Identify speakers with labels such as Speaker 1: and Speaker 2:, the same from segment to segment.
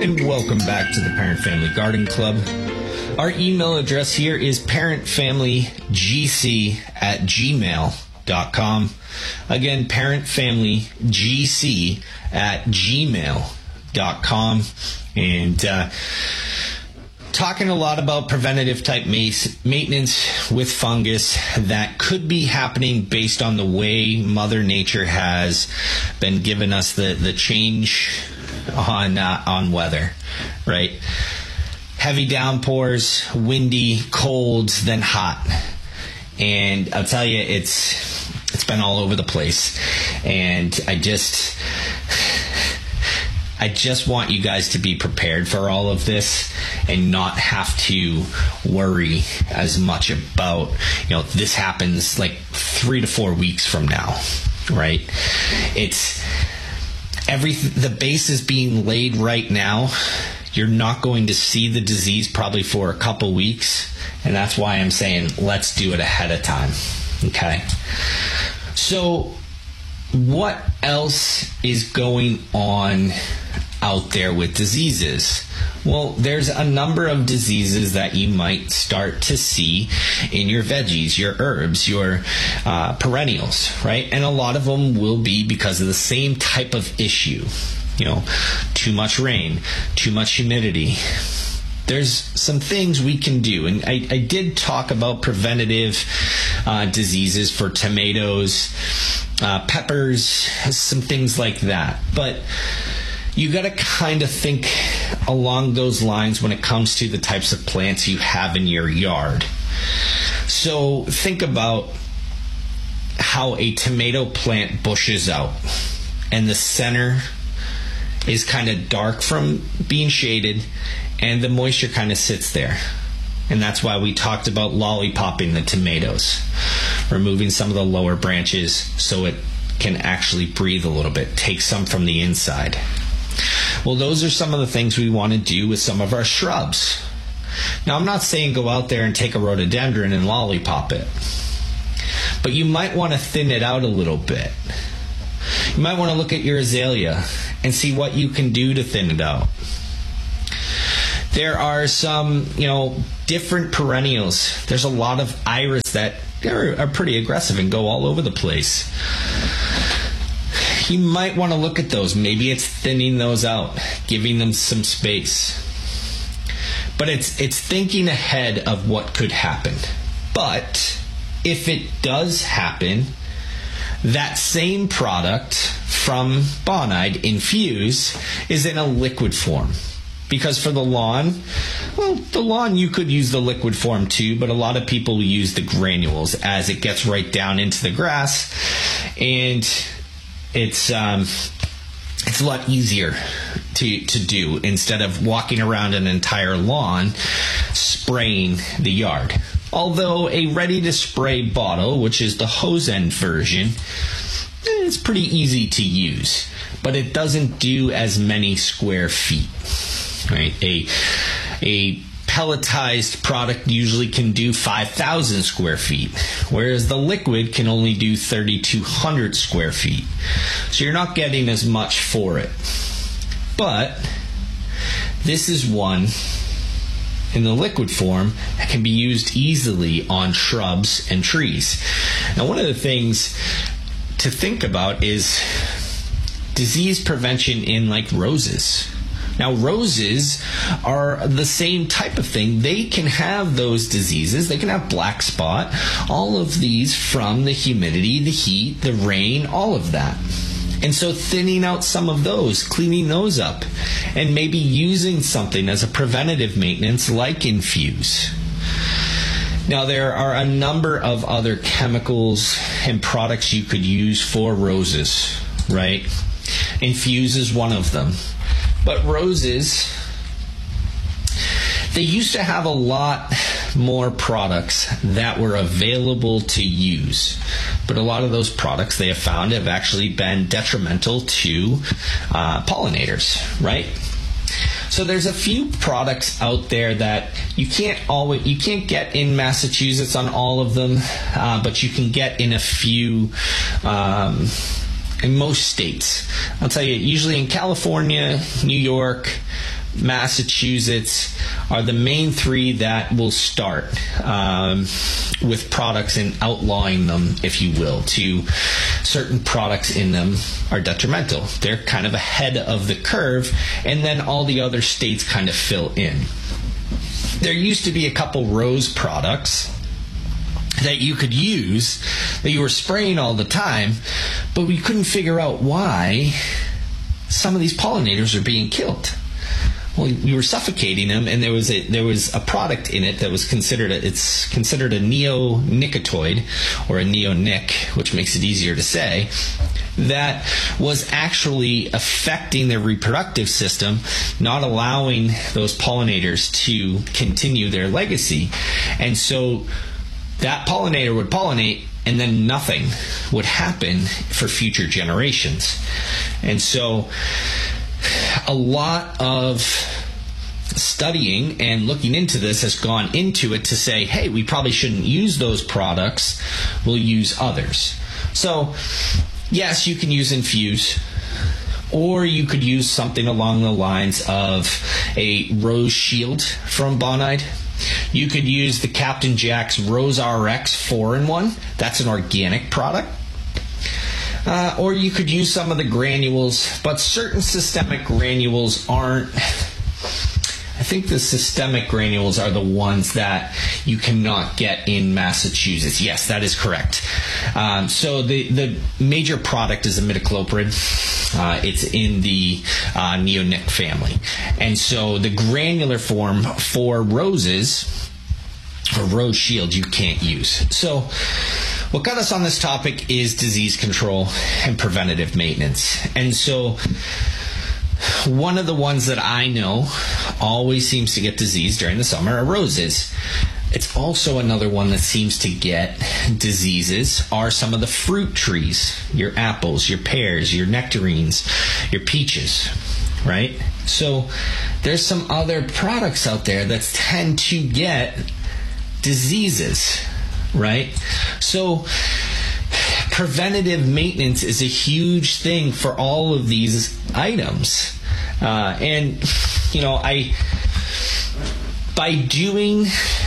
Speaker 1: and welcome back to the Parent Family Garden Club. Our email address here is parentfamilygc@gmail.com. Again, parentfamilygc@gmail.com. And talking a lot about preventative type maintenance with fungus that could be happening based on the way Mother Nature has been giving us the change on weather, right? Heavy downpours, windy, cold, then hot. And I'll tell you, it's been all over the place. And I just want you guys to be prepared for all of this and not have to worry as much about, this happens like 3 to 4 weeks from now, right? The base is being laid right now. You're not going to see the disease probably for a couple weeks. And that's why I'm saying let's do it ahead of time. Okay. So what else is going on out there with diseases? Well, there's a number of diseases that you might start to see in your veggies, your herbs, your perennials, right? And a lot of them will be because of the same type of issue. Too much rain, too much humidity. There's some things we can do. And I did talk about preventative diseases for tomatoes, peppers, some things like that. But you got to kind of think along those lines when it comes to the types of plants you have in your yard. So think about how a tomato plant bushes out and the center is kind of dark from being shaded and the moisture kind of sits there. And that's why we talked about lollipopping the tomatoes, removing some of the lower branches so it can actually breathe a little bit, take some from the inside. Well, those are some of the things we want to do with some of our shrubs. Now, I'm not saying go out there and take a rhododendron and lollipop it, but you might want to thin it out a little bit. You might want to look at your azalea and see what you can do to thin it out. There are some, different perennials. There's a lot of iris that are pretty aggressive and go all over the place. You might want to look at those. Maybe it's thinning those out, giving them some space. But it's thinking ahead of what could happen. But if it does happen, that same product from Bonide, Infuse, is in a liquid form. Because for the lawn, you could use the liquid form too, but a lot of people use the granules as it gets right down into the grass. And it's a lot easier to do instead of walking around an entire lawn spraying the yard. Although a ready-to-spray bottle, which is the hose end version, it's pretty easy to use, but it doesn't do as many square feet. Right? A pelletized product usually can do 5,000 square feet, whereas the liquid can only do 3,200 square feet. So you're not getting as much for it. But this is one in the liquid form that can be used easily on shrubs and trees. Now, one of the things to think about is disease prevention in like roses. Now, roses are the same type of thing. They can have those diseases. They can have black spot, all of these from the humidity, the heat, the rain, all of that. And so thinning out some of those, cleaning those up, and maybe using something as a preventative maintenance like Infuse. Now, there are a number of other chemicals and products you could use for roses, right? Infuse is one of them. But roses, they used to have a lot more products that were available to use. But a lot of those products they have found have actually been detrimental to pollinators, right? So there's a few products out there that you can't get in Massachusetts on all of them, but you can get in a few in most states. I'll tell you, usually in California, New York, Massachusetts are the main three that will start with products and outlawing them, if you will, to certain products in them are detrimental. They're kind of ahead of the curve, and then all the other states kind of fill in. There used to be a couple rose products that you could use, that you were spraying all the time, but we couldn't figure out why some of these pollinators are being killed. Well, you were suffocating them, and there was a product in it that was considered a neonicotinoid, or a neonic, which makes it easier to say, that was actually affecting their reproductive system, not allowing those pollinators to continue their legacy. And so that pollinator would pollinate, and then nothing would happen for future generations. And so a lot of studying and looking into this has gone into it to say, hey, we probably shouldn't use those products, we'll use others. So yes, you can use Infuse, or you could use something along the lines of a Rose Shield from Bonide. You could use the Captain Jack's Rose RX 4-in-1. That's an organic product. Or you could use some of the granules, but certain systemic granules aren't. I think the systemic granules are the ones that you cannot get in Massachusetts. Yes, that is correct. So the major product is imidacloprid. It's in the neonic family. And so the granular form for roses, or Rose Shield, you can't use. So what got us on this topic is disease control and preventative maintenance. And so one of the ones that I know always seems to get disease during the summer are roses. It's also another one that seems to get diseases are some of the fruit trees, your apples, your pears, your nectarines, your peaches, right? So there's some other products out there that tend to get diseases, right? So preventative maintenance is a huge thing for all of these items. And, by doing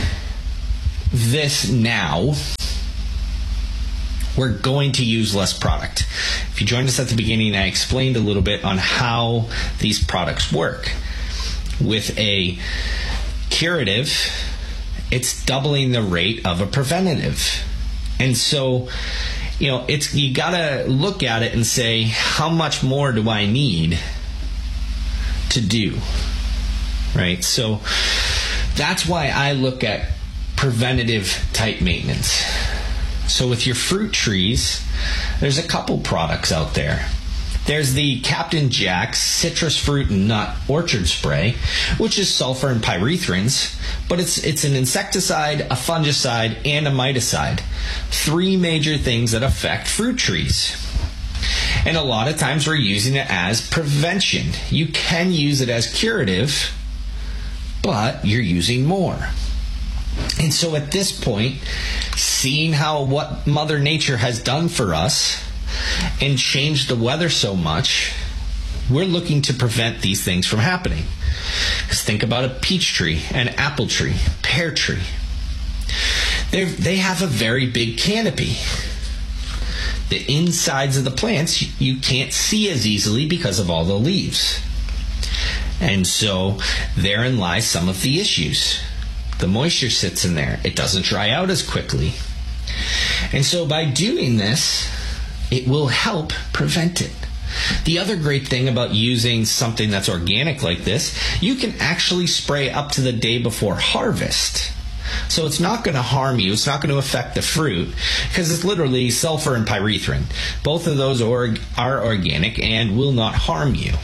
Speaker 1: this now, we're going to use less product. If you joined us at the beginning, I explained a little bit on how these products work. With a curative, it's doubling the rate of a preventative. And so, you gotta look at it and say, how much more do I need to do, right? So that's why I look at preventative type maintenance. So with your fruit trees, there's a couple products out there. There's the Captain Jack's Citrus Fruit and Nut Orchard Spray, which is sulfur and pyrethrins, but it's an insecticide, a fungicide, and a miticide. 3 major things that affect fruit trees. And a lot of times we're using it as prevention. You can use it as curative, but you're using more. And so at this point, seeing what Mother Nature has done for us and changed the weather so much, we're looking to prevent these things from happening. Because think about a peach tree, an apple tree, pear tree. They have a very big canopy. The insides of the plants you can't see as easily because of all the leaves. And so therein lies some of the issues. The moisture sits in there. It doesn't dry out as quickly. And so by doing this, it will help prevent it. The other great thing about using something that's organic like this, you can actually spray up to the day before harvest. So it's not going to harm you. It's not going to affect the fruit because it's literally sulfur and pyrethrin. Both of those are organic and will not harm you.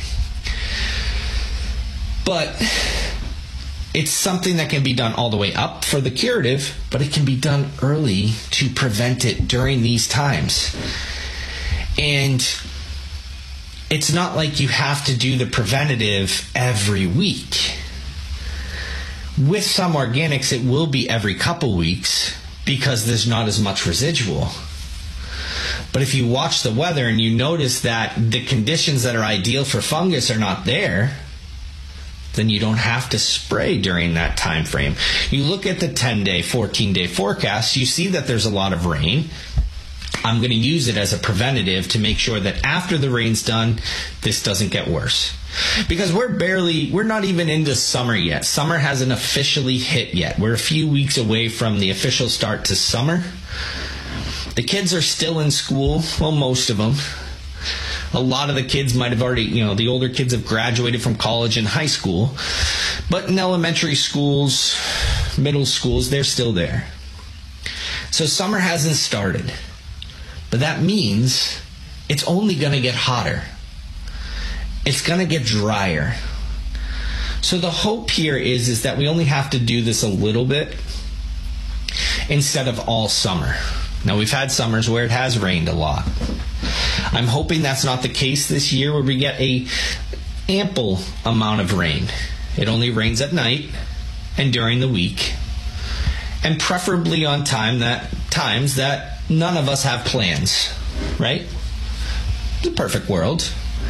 Speaker 1: But it's something that can be done all the way up for the curative, but it can be done early to prevent it during these times. And it's not like you have to do the preventative every week. With some organics, it will be every couple weeks because there's not as much residual. But if you watch the weather and you notice that the conditions that are ideal for fungus are not there, then you don't have to spray during that time frame. You look at the 10-day, 14-day forecast, you see that there's a lot of rain. I'm going to use it as a preventative to make sure that after the rain's done, this doesn't get worse. Because we're not even into summer yet. Summer hasn't officially hit yet. We're a few weeks away from the official start to summer. The kids are still in school. Well, most of them. A lot of the kids might have already, the older kids have graduated from college and high school. But in elementary schools, middle schools, they're still there. So summer hasn't started. But that means it's only going to get hotter. It's going to get drier. So the hope here is that we only have to do this a little bit instead of all summer. Now, we've had summers where it has rained a lot. I'm hoping that's not the case this year, where we get a ample amount of rain. It only rains at night and during the week, and preferably on times that none of us have plans, right? The perfect world.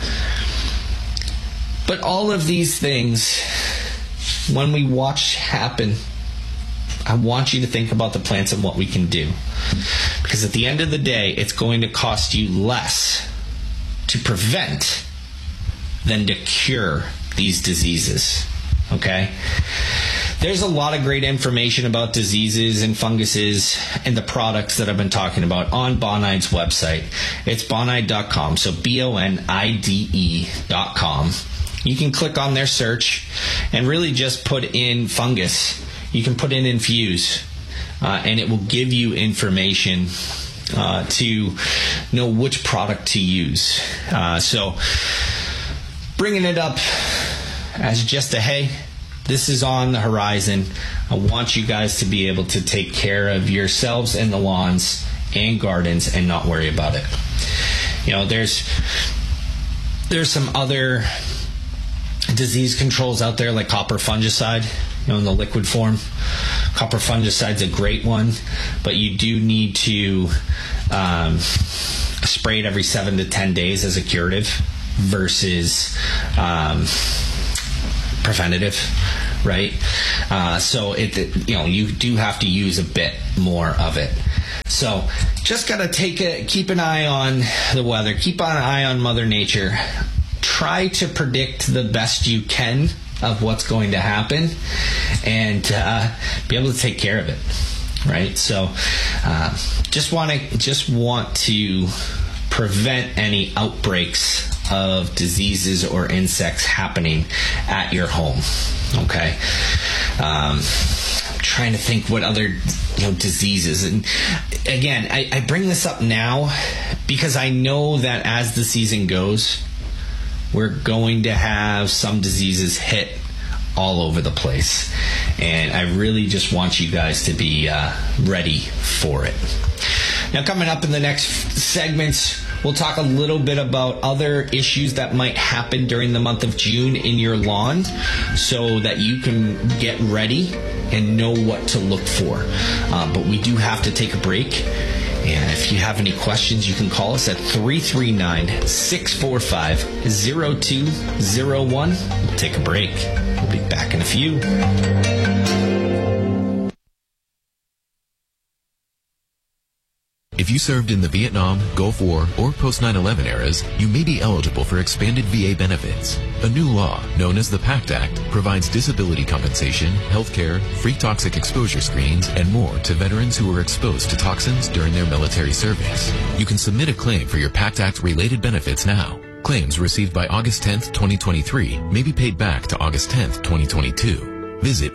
Speaker 1: But all of these things, when we watch happen, I want you to think about the plants and what we can do. Because at the end of the day, it's going to cost you less to prevent than to cure these diseases. Okay? There's a lot of great information about diseases and funguses and the products that I've been talking about on Bonide's website. It's bonide.com, so BONIDE.com. You can click on their search and really just put in fungus. You can put in infuse, and it will give you information to know which product to use. So bringing it up as just a, hey, this is on the horizon. I want you guys to be able to take care of yourselves and the lawns and gardens and not worry about it. There's some other disease controls out there, like copper fungicide, in the liquid form. Copper fungicide's a great one, but you do need to spray it every 7 to 10 days as a curative versus preventative, right? So you do have to use a bit more of it. So just gotta keep an eye on the weather, keep an eye on Mother Nature. Try to predict the best you can of what's going to happen, and be able to take care of it, right? So just want to prevent any outbreaks of diseases or insects happening at your home. Okay. I'm trying to think what other diseases, and again, I bring this up now because I know that as the season goes, we're going to have some diseases hit all over the place. And I really just want you guys to be ready for it. Now, coming up in the next segments, we'll talk a little bit about other issues that might happen during the month of June in your lawn so that you can get ready and know what to look for. But we do have to take a break. And if you have any questions, you can call us at 339-645-0201. We'll take a break. We'll be back in a few.
Speaker 2: If you served in the Vietnam, Gulf War, or post-9/11 eras, you may be eligible for expanded VA benefits. A new law, known as the PACT Act, provides disability compensation, health care, free toxic exposure screens, and more to veterans who were exposed to toxins during their military service. You can submit a claim for your PACT Act-related benefits now. Claims received by August 10th, 2023 may be paid back to August 10th, 2022. Visit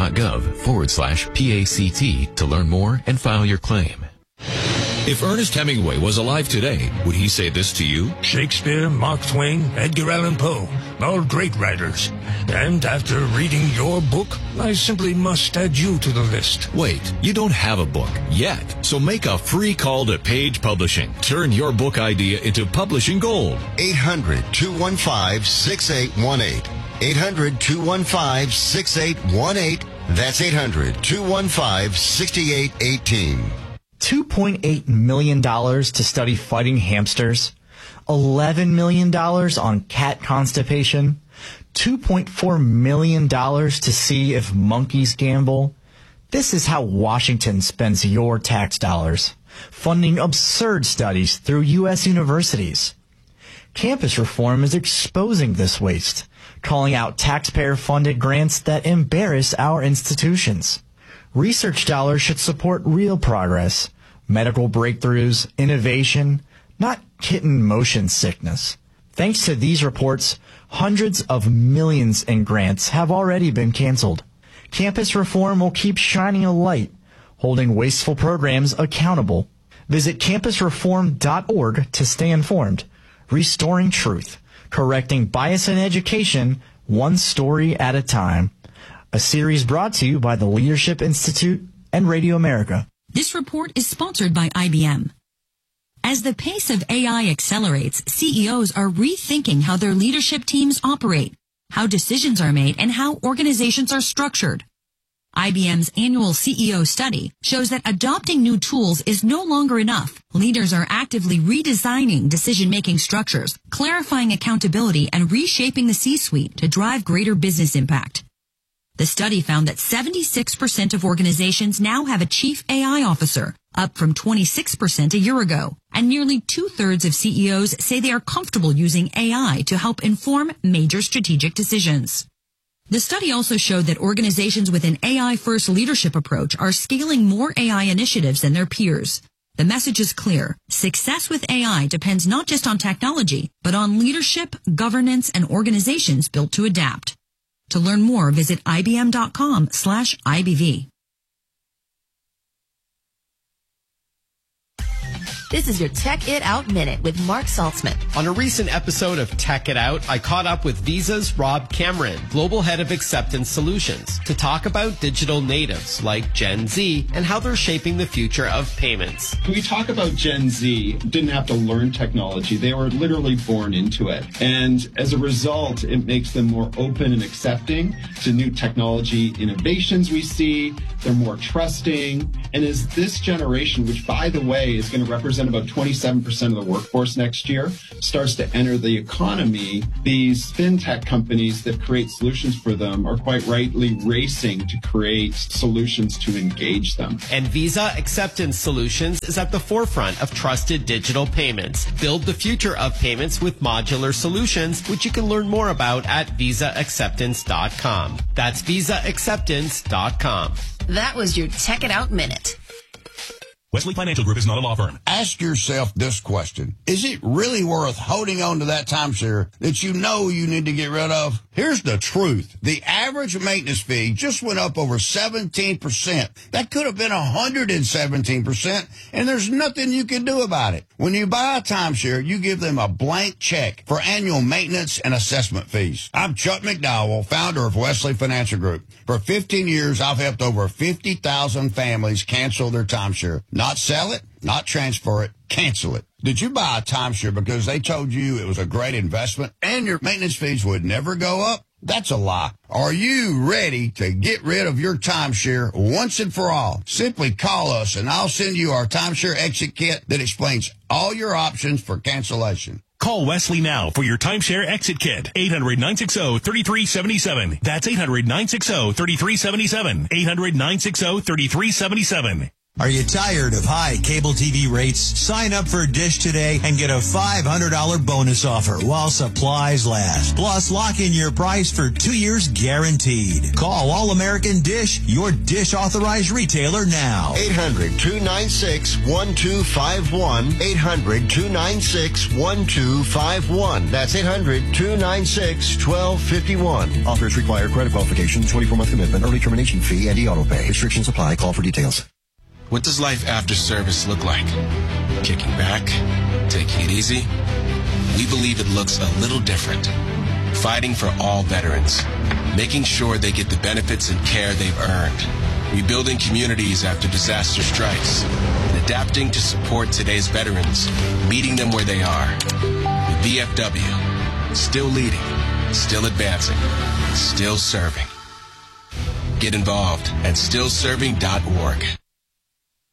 Speaker 2: va.gov/PACT to learn more and file your claim.
Speaker 3: If Ernest Hemingway was alive today, would he say this to you?
Speaker 4: Shakespeare, Mark Twain, Edgar Allan Poe, all great writers. And after reading your book, I simply must add you to the list.
Speaker 3: Wait, you don't have a book yet, so make a free call to Page Publishing. Turn your book idea into publishing gold.
Speaker 5: 800-215-6818. 800-215-6818. That's 800-215-6818.
Speaker 6: $2.8 million to study fighting hamsters, $11 million on cat constipation, $2.4 million to see if monkeys gamble. This is how Washington spends your tax dollars, funding absurd studies through U.S. universities. Campus reform is exposing this waste, calling out taxpayer-funded grants that embarrass our institutions. Research dollars should support real progress, medical breakthroughs, innovation, not kitten motion sickness. Thanks to these reports, hundreds of millions in grants have already been canceled. Campus reform will keep shining a light, holding wasteful programs accountable. Visit campusreform.org to stay informed. Restoring truth, correcting bias in education, one story at a time. A series brought to you by the Leadership Institute and Radio America.
Speaker 7: This report is sponsored by IBM. As the pace of AI accelerates, CEOs are rethinking how their leadership teams operate, how decisions are made, and how organizations are structured. IBM's annual CEO study shows that adopting new tools is no longer enough. Leaders are actively redesigning decision-making structures, clarifying accountability, and reshaping the C-suite to drive greater business impact. The study found that 76% of organizations now have a chief AI officer, up from 26% a year ago, and nearly 2/3 of CEOs say they are comfortable using AI to help inform major strategic decisions. The study also showed that organizations with an AI-first leadership approach are scaling more AI initiatives than their peers. The message is clear. Success with AI depends not just on technology, but on leadership, governance, and organizations built to adapt. To learn more, visit ibm.com/IBV.
Speaker 8: This is your Tech It Out Minute with Mark Saltzman.
Speaker 9: On a recent episode of Tech It Out, I caught up with Visa's Rob Cameron, Global Head of Acceptance Solutions, to talk about digital natives like Gen Z and how they're shaping the future of payments.
Speaker 10: When we talk about Gen Z, didn't have to learn technology. They were literally born into it. And as a result, it makes them more open and accepting to new technology innovations we see. They're more trusting. And as this generation, which by the way is going to represent about 27% of the workforce next year, starts to enter the economy, these fintech companies that create solutions for them are quite rightly racing to create solutions to engage them.
Speaker 9: And Visa Acceptance Solutions is at the forefront of trusted digital payments. Build the future of payments with modular solutions, which you can learn more about at visaacceptance.com. That's visaacceptance.com.
Speaker 8: That was your Tech It Out Minute.
Speaker 11: Wesley Financial Group is not a law firm.
Speaker 12: Ask yourself this question. Is it really worth holding on to that timeshare that you know you need to get rid of? Here's the truth. The average maintenance fee just went up over 17%. That could have been 117%, and there's nothing you can do about it. When you buy a timeshare, you give them a blank check for annual maintenance and assessment fees. I'm Chuck McDowell, founder of Wesley Financial Group. For 15 years, I've helped over 50,000 families cancel their timeshare. Not sell it, not transfer it, cancel it. Did you buy a timeshare because they told you it was a great investment and your maintenance fees would never go up? That's a lie. Are you ready to get rid of your timeshare once and for all? Simply call us and I'll send you our timeshare exit kit that explains all your options for cancellation.
Speaker 11: Call Wesley now for your timeshare exit kit. 800-960-3377. That's 800-960-3377. 800-960-3377.
Speaker 13: Are you tired of high cable TV rates? Sign up for Dish today and get a $500 bonus offer while supplies last. Plus, lock in your price for 2 years guaranteed. Call All American Dish, your Dish authorized retailer now.
Speaker 5: 800-296-1251. 800-296-1251. That's 800-296-1251. Offers require credit qualification, 24-month commitment, early termination fee, and e-auto pay. Restrictions apply. Call for details.
Speaker 14: What does life after service look like? Kicking back? Taking it easy? We believe it looks a little different. Fighting for all veterans. Making sure they get the benefits and care they've earned. Rebuilding communities after disaster strikes. And adapting to support today's veterans. Meeting them where they are. The VFW. Still leading. Still advancing. Still serving. Get involved at stillserving.org.